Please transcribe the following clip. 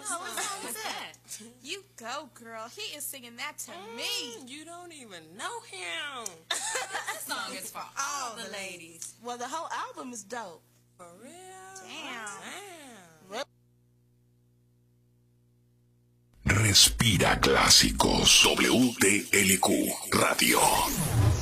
Oh, what song is that? You go, girl. He is singing that to me. You don't even know him. This song is for all the ladies. Well, the whole album is dope. For real? Damn. Respira clásicos. WTLQ Radio.